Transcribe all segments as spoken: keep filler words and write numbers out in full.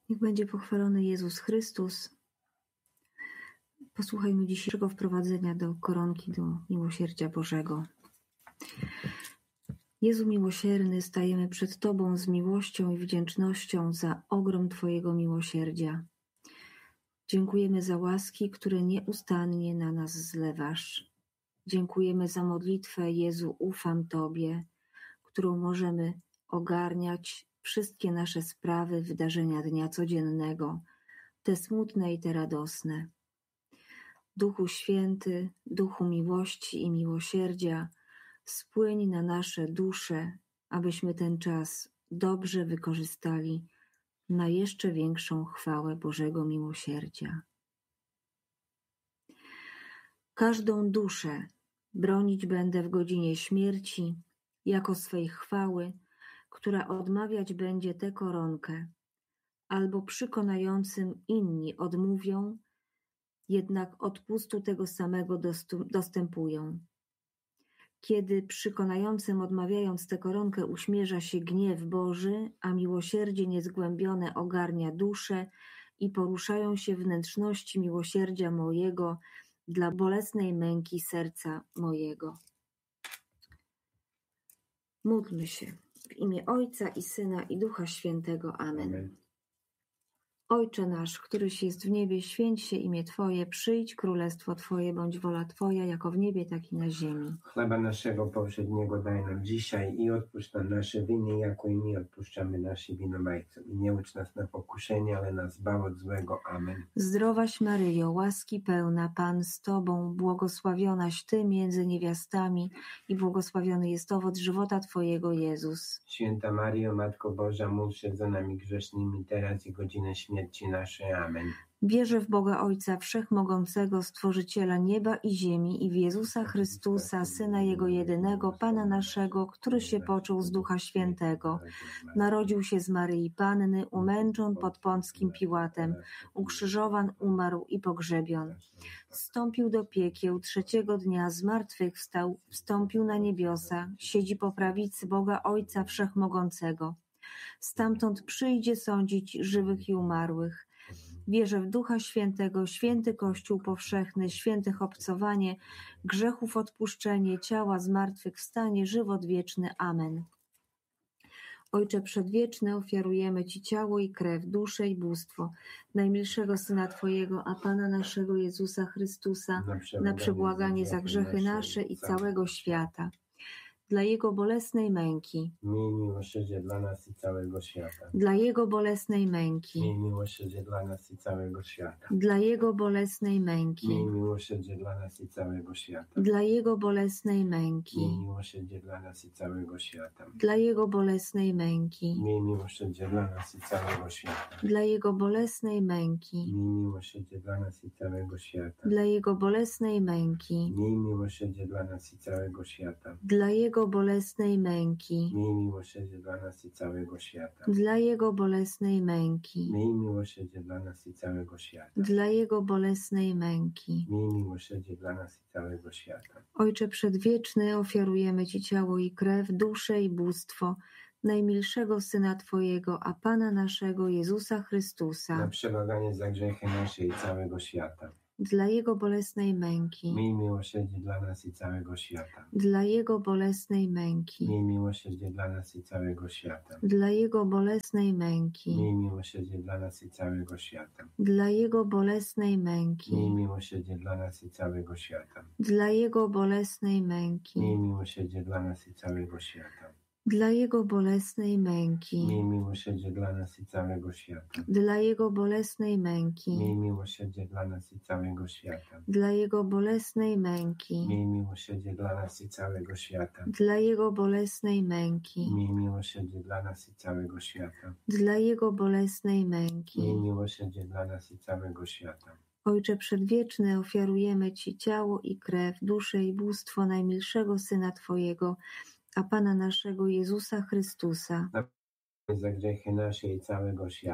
Niech będzie pochwalony Jezus Chrystus. Posłuchajmy dzisiejszego wprowadzenia do koronki, do miłosierdzia Bożego. Jezu miłosierny, stajemy przed Tobą z miłością i wdzięcznością za ogrom Twojego miłosierdzia. Dziękujemy za łaski, które nieustannie na nas zlewasz. Dziękujemy za modlitwę Jezu, ufam Tobie, którą możemy ogarniać wszystkie nasze sprawy, wydarzenia dnia codziennego, te smutne i te radosne. Duchu Święty, Duchu miłości i miłosierdzia, spłyń na nasze dusze, abyśmy ten czas dobrze wykorzystali na jeszcze większą chwałę Bożego miłosierdzia. Każdą duszę bronić będę w godzinie śmierci, jako swej chwały, która odmawiać będzie tę koronkę, albo przekonającym inni odmówią, jednak odpustu tego samego dostępują. Kiedy przekonającym odmawiając tę koronkę uśmierza się gniew Boży, a miłosierdzie niezgłębione ogarnia duszę i poruszają się wnętrzności miłosierdzia mojego dla bolesnej męki serca mojego. Módlmy się w imię Ojca i Syna i Ducha Świętego. Amen. Amen. Ojcze nasz, któryś jest w niebie, święć się imię Twoje, przyjdź królestwo Twoje, bądź wola Twoja, jako w niebie, tak i na ziemi. Chleba naszego powszedniego daj nam dzisiaj i odpuść nam nasze winy, jako i my odpuszczamy naszym winowajcom. I nie ucz nas na pokuszenie, ale nas zbaw od złego. Amen. Zdrowaś Maryjo, łaski pełna, Pan z Tobą, błogosławionaś Ty między niewiastami i błogosławiony jest owoc żywota Twojego, Jezus. Święta Maryjo, Matko Boża, módl się za nami grzesznymi, teraz i godzinę śmierci naszej. Amen. Wierzę w Boga Ojca Wszechmogącego, Stworzyciela nieba i ziemi i w Jezusa Chrystusa, Syna Jego jedynego, Pana naszego, który się począł z Ducha Świętego. Narodził się z Maryi Panny, umęczon pod Pąckim Piłatem, ukrzyżowan, umarł i pogrzebion. Wstąpił do piekieł, trzeciego dnia zmartwychwstał, wstąpił na niebiosa, siedzi po prawicy Boga Ojca Wszechmogącego. Stamtąd przyjdzie sądzić żywych i umarłych. Wierzę w Ducha Świętego, święty Kościół powszechny, świętych obcowanie, grzechów odpuszczenie, ciała zmartwychwstanie, żywot wieczny. Amen. Ojcze Przedwieczny, ofiarujemy Ci ciało i krew, duszę i bóstwo najmilszego Syna Twojego, a Pana naszego Jezusa Chrystusa, na przebłaganie za grzechy nasze i całego świata. Dla Jego bolesnej męki. Miej miłosierdzie dla nas i całego świata. Dla Jego bolesnej męki. Miej miłosierdzie dla nas i całego świata. Dla Jego bolesnej męki. Miej miłosierdzie dla nas i całego świata. Dla Jego bolesnej męki. Miej miłosierdzie dla nas i całego świata. Dla Jego bolesnej męki. Miej miłosierdzie dla nas i całego świata. Dla Jego bolesnej męki. Miej miłosierdzie dla nas i całego świata. Dla Jego bolesnej męki. Miej miłosierdzie dla nas i całego świata. Dla Jego bolesnej męki. Miej miłosierdzie dla nas i całego świata. Dla Jego bolesnej męki. Miej miłosierdzie dla nas i całego świata. Dla Jego bolesnej męki. Miej miłosierdzie dla nas i całego świata. Ojcze Przedwieczny, ofiarujemy Ci ciało i krew, duszę i bóstwo najmilszego Syna Twojego, a Pana naszego Jezusa Chrystusa. Na przebłaganie za grzechy nasze i całego świata. Dla Jego bolesnej męki. Miej miłosierdzie dla nas i całego świata. Dla Jego bolesnej męki. Miej miłosierdzie dla nas i całego świata. Dla Jego bolesnej męki. Miej miłosierdzie dla nas i całego świata. Dla Jego bolesnej męki. Miej miłosierdzie dla nas i całego świata. Dla Jego bolesnej męki. Miej miłosierdzie dla nas i całego świata. Dla Jego bolesnej męki. Miej miłosierdzie dla nas i całego świata. Dla Jego bolesnej męki. Miej miłosierdzie dla nas i całego świata. Dla Jego bolesnej męki. Miej miłosierdzie dla nas i całego świata. Dla Jego bolesnej męki. Miej miłosierdzie dla nas i całego świata. Dla Jego bolesnej męki. Miej miłosierdzie dla nas i całego świata. Ojcze Przedwieczny, ofiarujemy Ci ciało i krew, duszę i bóstwo najmilszego Syna Twojego, a Pana naszego Jezusa Chrystusa. Za grzechy nasze i całego świata.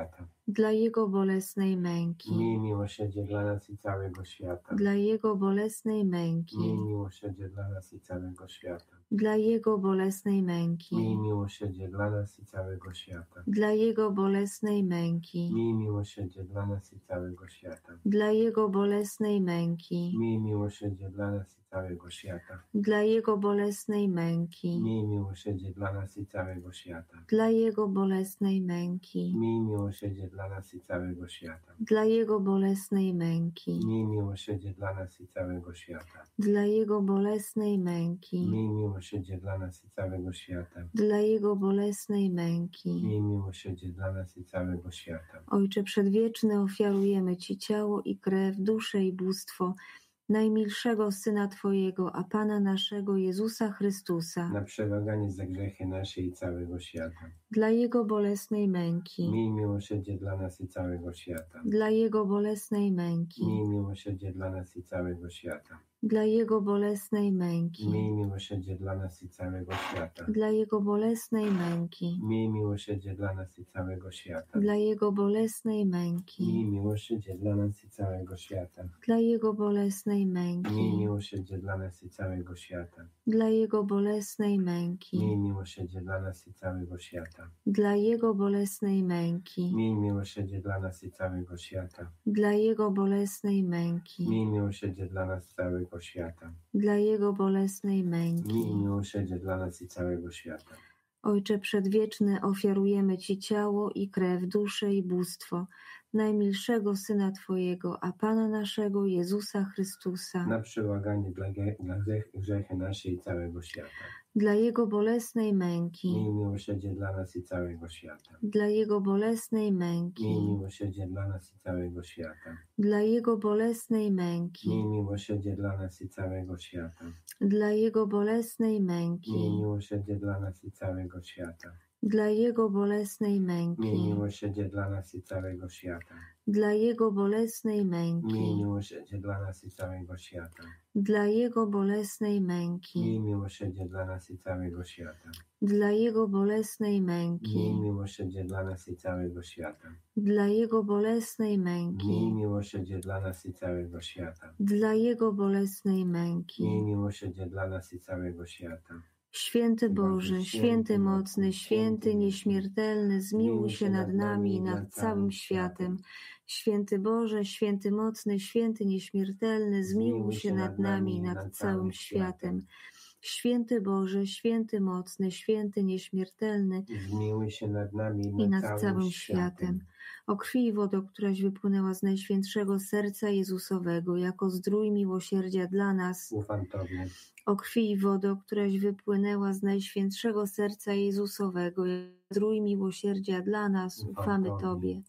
dla Jego bolesnej męki, Miej miłosierdzie dla nas i całego świata. dla Jego bolesnej męki, Miej miłosierdzie dla nas i całego świata. dla Jego bolesnej męki, Miej miłosierdzie dla nas i całego świata. dla Jego bolesnej męki, Miej miłosierdzie dla nas i całego świata. dla Jego bolesnej męki, Miej miłosierdzie dla nas i całego świata. dla Jego bolesnej męki, Miej miłosierdzie dla nas i całego świata. dla Jego bolesnej męki, Miej miłosierdzie dla nas i całego świata. dla Jego bolesnej męki, Miej miłosierdzie dla nas i całego świata. dla Jego bolesnej męki, Miej miłosierdzie dla nas i całego świata. dla Jego bolesnej męki. Miej miłosierdzie dla nas i całego świata. Ojcze Przedwieczny, ofiarujemy Ci ciało i krew, duszę i bóstwo najmilszego Syna Twojego, a Pana naszego Jezusa Chrystusa, Na przebłaganie za grzechy nasze i całego świata. dla Jego bolesnej męki, Miej miłosierdzie dla nas i całego świata. dla Jego bolesnej męki, Miej miłosierdzie dla nas i całego świata. dla Jego bolesnej męki, Miej miłosierdzie dla nas i całego świata. dla Jego bolesnej męki, Miej miłosierdzie dla nas i całego świata. dla Jego bolesnej męki, Miej miłosierdzie dla nas i całego świata. dla Jego bolesnej Miej męki, miłosierdzie dla nas i całego świata. dla Jego bolesnej Miej męki, miłosierdzie dla nas i całego świata. dla Jego bolesnej męki, Miej miłosierdzie dla nas i całego świata. dla Jego bolesnej męki, Miej miłosierdzie dla nas całego świata. dla Jego bolesnej Miej męki. miłosierdzie dla nas i całego świata. Ojcze Przedwieczny, ofiarujemy Ci ciało i krew, duszę i bóstwo najmilszego Syna Twojego, a Pana naszego Jezusa Chrystusa, Na przebłaganie dla, ge- dla grzech- grzechy nasze i całego świata. dla Jego bolesnej Miej męki, miłosierdzie dla nas i całego świata. dla Jego bolesnej Miej męki, miłosierdzie dla nas i całego świata. dla Jego bolesnej Miej męki, miłosierdzie dla nas i całego świata. dla Jego bolesnej Miej męki, miłosierdzie dla nas i całego świata. dla Jego bolesnej Miej męki, miłosierdzie dla nas i całego świata. dla Jego bolesnej Miej męki, miłosierdzie dla nas i całego świata. dla Jego bolesnej Miej męki, miłosierdzie dla nas i całego świata. dla Jego bolesnej Miej męki, miłosierdzie dla nas i całego świata. dla Jego bolesnej Miej męki, miłosierdzie dla nas i całego świata. dla Jego bolesnej Miej męki. miłosierdzie dla nas i całego świata. Święty Boże, święty mocny, święty nieśmiertelny, zmiłuj się nad nami i nad całym światem. Święty Boże, święty mocny, święty nieśmiertelny, zmiłuj się nad nami i nad całym światem. Święty Boże, święty mocny, święty nieśmiertelny Zmiłuj się nad nami i nad całym światem. O krwi i wodo, któraś wypłynęła z najświętszego serca Jezusowego, jako zdrój miłosierdzia dla nas. Ufam Tobie. O krwi i wodo, któraś wypłynęła z najświętszego serca Jezusowego, jako zdrój miłosierdzia dla nas, ufamy Tobie.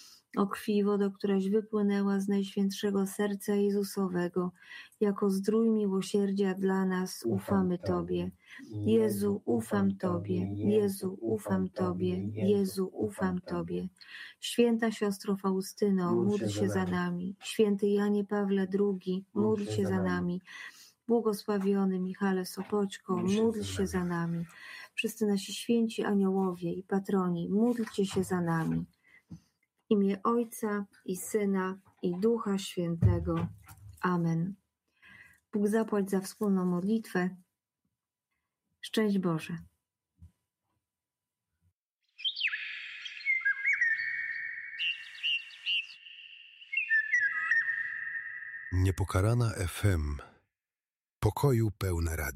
O krwi i wodo, któraś wypłynęła z najświętszego serca Jezusowego, jako zdrój miłosierdzia dla nas, ufamy Tobie. Jezu, ufam Tobie, Jezu, ufam Tobie, Jezu, ufam Tobie. Święta siostro Faustyno, módl się za nami. Święty Janie Pawle drugi, módl się za nami. Błogosławiony Michale Sopoćko, módl się za nami. Wszyscy nasi święci aniołowie i patroni, módlcie się za nami. W imię Ojca i Syna i Ducha Świętego. Amen. Bóg zapłać za wspólną modlitwę. Szczęść Boże. Niepokalana F M. Pokoju pełne radio.